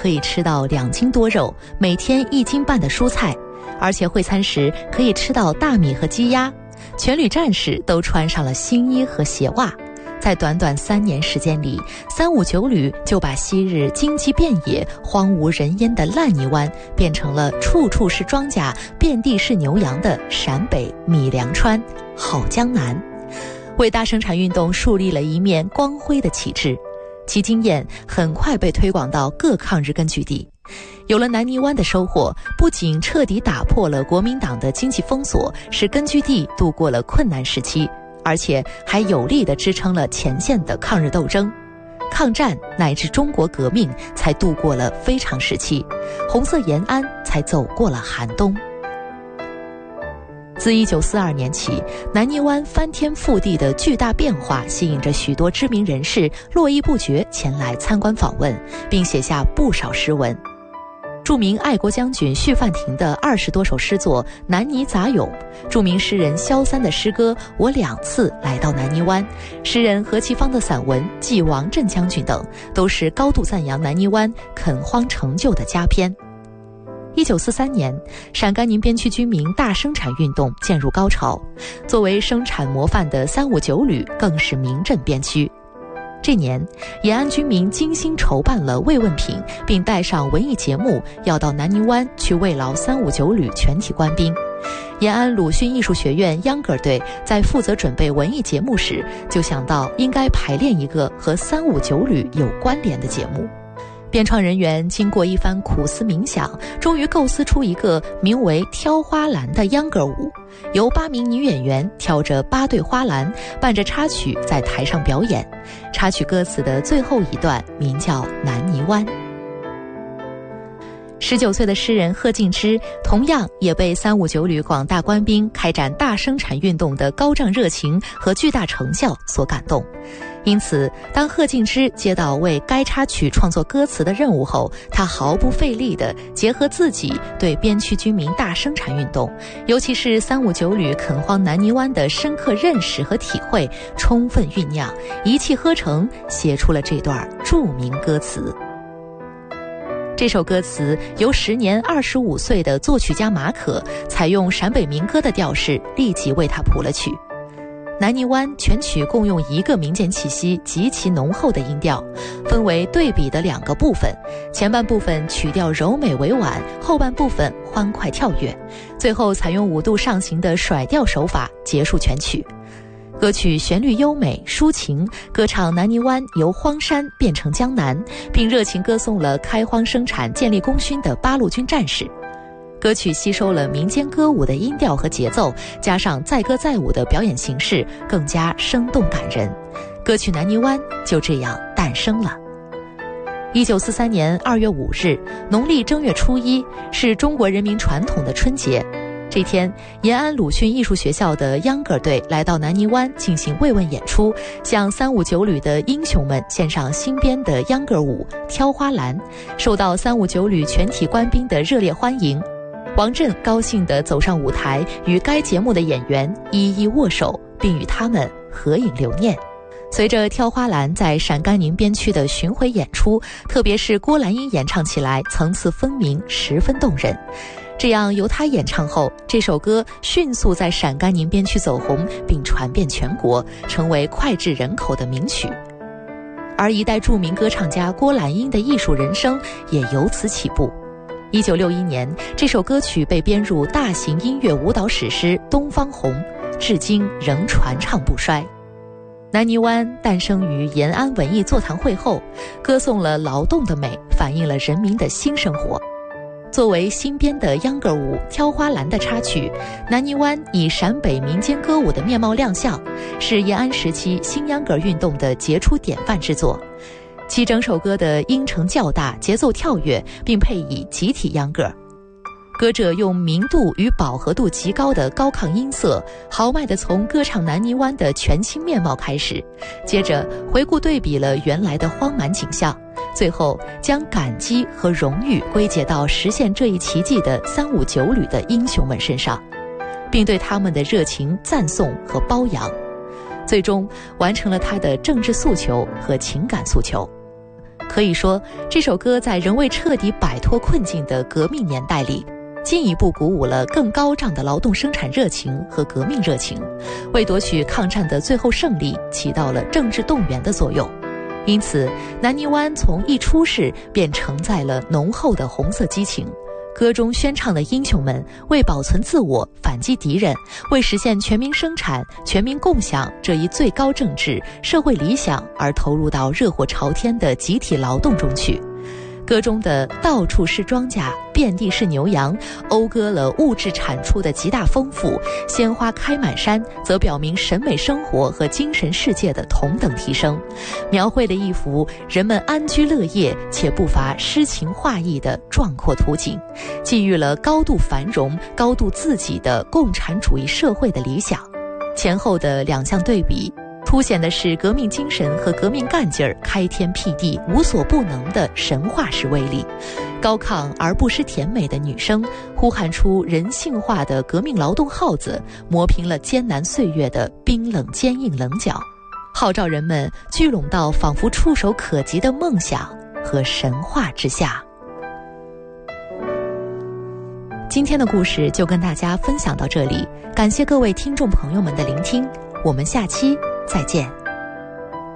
可以吃到2斤多肉，每天1斤半的蔬菜，而且会餐时可以吃到大米和鸡鸭。全旅战士都穿上了新衣和鞋袜。在短短3年时间里，359旅就把昔日荆棘遍野、荒无人烟的烂泥湾变成了处处是庄稼、遍地是牛羊的陕北米粮川好江南，为大生产运动树立了一面光辉的旗帜。其经验很快被推广到各抗日根据地。有了南泥湾的收获，不仅彻底打破了国民党的经济封锁，使根据地度过了困难时期，而且还有力地支撑了前线的抗日斗争。抗战乃至中国革命才度过了非常时期，红色延安才走过了寒冬。自1942年起，南泥湾翻天覆地的巨大变化吸引着许多知名人士络绎不绝前来参观访问，并写下不少诗文。著名爱国将军徐范庭的20多首诗作《南泥杂咏》，著名诗人萧三的诗歌《我2次来到南泥湾》，诗人何其芳的散文《祭王震将军》等，都是高度赞扬南泥湾垦荒成就的佳篇。1943年，陕甘宁边区军民大生产运动渐入高潮，作为生产模范的359旅更是名震边区。这年，延安军民精心筹办了慰问品，并带上文艺节目，要到南泥湾去慰劳359旅全体官兵。延安鲁迅艺术学院秧歌队在负责准备文艺节目时，就想到应该排练一个和359旅有关联的节目。编创人员经过一番苦思冥想，终于构思出一个名为《挑花篮》的秧歌舞，由8名女演员挑着8对花篮，伴着插曲在台上表演。插曲歌词的最后一段名叫《南泥湾》。19岁的诗人贺敬之同样也被359旅广大官兵开展大生产运动的高涨热情和巨大成效所感动。因此，当贺敬之接到为该插曲创作歌词的任务后，他毫不费力地结合自己对边区军民大生产运动，尤其是359旅垦荒南泥湾的深刻认识和体会，充分酝酿，一气呵成，写出了这段著名歌词。这首歌词由时年25岁的作曲家马可采用陕北民歌的调式，立即为他谱了曲。南泥湾全曲共用一个民间气息极其浓厚的音调，分为对比的2个部分，前半部分曲调柔美委婉，后半部分欢快跳跃，最后采用5度上行的甩调手法结束全曲。歌曲旋律优美抒情，歌唱南泥湾由荒山变成江南，并热情歌颂了开荒生产建立功勋的八路军战士。歌曲吸收了民间歌舞的音调和节奏，加上载歌载舞的表演形式，更加生动感人。歌曲《南泥湾》就这样诞生了。1943年2月5日，农历正月初1，是中国人民传统的春节。这天，延安鲁迅艺术学校的秧歌队来到南泥湾进行慰问演出，向359旅的英雄们献上新编的秧歌舞《挑花篮》，受到359旅全体官兵的热烈欢迎。王震高兴地走上舞台，与该节目的演员一一握手，并与他们合影留念。随着《挑花篮》在陕甘宁边区的巡回演出，特别是郭兰英演唱起来层次分明，十分动人。这样由他演唱后，这首歌迅速在陕甘宁边区走红，并传遍全国，成为脍炙人口的名曲。而一代著名歌唱家郭兰英的艺术人生也由此起步。1961年，这首歌曲被编入大型音乐舞蹈史诗《东方红》，至今仍传唱不衰。南泥湾诞生于延安文艺座谈会后，歌颂了劳动的美，反映了人民的新生活。作为新编的秧歌舞《挑花篮》的插曲，南泥湾以陕北民间歌舞的面貌亮相，是延安时期新秧歌运动的杰出典范之作。其整首歌的音程较大，节奏跳跃，并配以集体秧歌。歌者用明度与饱和度极高的高亢音色，豪迈地从歌唱南泥湾的全新面貌开始，接着回顾对比了原来的荒蛮景象，最后将感激和荣誉归结到实现这一奇迹的359旅的英雄们身上，并对他们的热情赞颂和褒扬，最终完成了他的政治诉求和情感诉求。 可以说，这首歌在仍未彻底摆脱困境的革命年代里，进一步鼓舞了更高涨的劳动生产热情和革命热情，为夺取抗战的最后胜利起到了政治动员的作用。因此，南泥湾从一出世便承载了浓厚的红色激情。歌中宣唱的英雄们为保存自我、反击敌人，为实现全民生产、全民共享这一最高政治、社会理想而投入到热火朝天的集体劳动中去。歌中的到处是庄稼，遍地是牛羊，讴歌了物质产出的极大丰富，鲜花开满山，则表明审美生活和精神世界的同等提升，描绘了一幅人们安居乐业且不乏诗情画意的壮阔图景，寄予了高度繁荣、高度自给的共产主义社会的理想。前后的两项对比，凸显的是革命精神和革命干劲儿开天辟地、无所不能的神话式威力。高亢而不失甜美的女声呼喊出人性化的革命劳动号子，磨平了艰难岁月的冰冷坚硬棱角，号召人们聚拢到仿佛触手可及的梦想和神话之下。今天的故事就跟大家分享到这里，感谢各位听众朋友们的聆听，我们下期再见。